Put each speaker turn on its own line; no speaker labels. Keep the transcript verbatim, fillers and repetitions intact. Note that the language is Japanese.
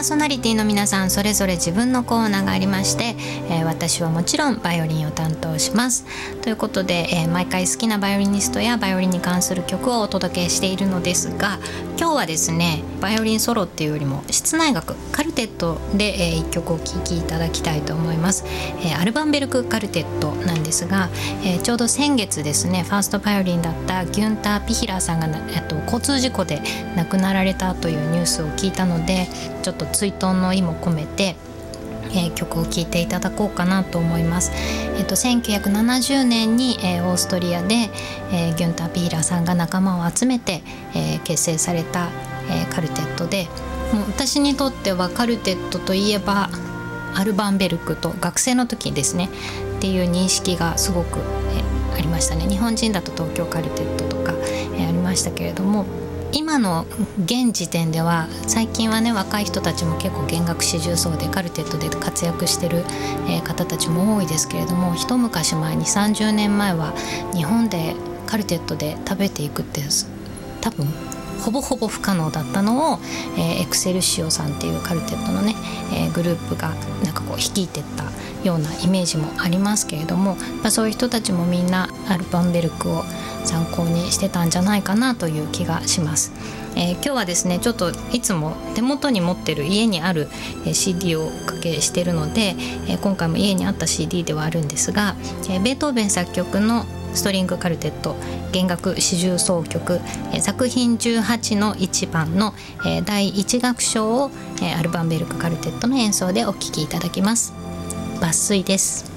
ーソナリティの皆さんそれぞれ自分のコーナーがありまして、えー、私はもちろんバイオリンを担当しますということで、えー、毎回好きなバイオリニストやバイオリンに関する曲をお届けしているのですが、今日はですねバイオリンソロっていうよりも室内楽カルテットで、えー、いっきょくお聴きいただきたいと思います。えー、アルバンベルクカルテットなんですが、えー、ちょうど先月ですねファーストバイオリンだったギュンター・ピヒラーさんがえっと交通事故で亡くなられたというニュースを聞いたので、ちょっと追悼の意も込めて、えー、曲を聴いていただこうかなと思います。えっと、せんきゅうひゃくななじゅうねんに、えー、オーストリアで、えー、ギュンター・ピヒラーさんが仲間を集めて、えー、結成された、えー、カルテットで、もう私にとってはカルテットといえばアルバンベルクと学生の時ですねっていう認識がすごく、えー、ありましたね。日本人だと東京カルテットとか、えー、ありましたけれども、今の現時点では最近はね若い人たちも結構弦楽四重奏でカルテットで活躍してる、えー、方たちも多いですけれども、一昔前にさんじゅうねんまえは日本でカルテットで食べていくって多分ほぼほぼ不可能だったのを、えー、エクセルシオさんっていうカルテットのね、えー、グループがなんかこう率いてったようなイメージもありますけれども、まあ、そういう人たちもみんなアルバンベルクを参考にしてたんじゃないかなという気がします。えー、今日はですねちょっといつも手元に持ってる家にある シーディー をおかけしてるので、えー、今回も家にあった シーディー ではあるんですが、えー、ベートーベン作曲のストリングカルテット弦楽四重奏曲、えー、作品じゅうはちのいちばんの、えー、だいいち楽章を、えー、アルバンベルクカルテットの演奏でお聴きいただきます。抜粋です。